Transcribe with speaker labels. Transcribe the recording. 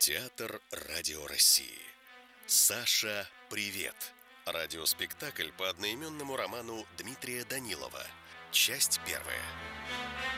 Speaker 1: Театр Радио России. Саша, привет! Радиоспектакль по одноименному роману Дмитрия Данилова. Часть первая.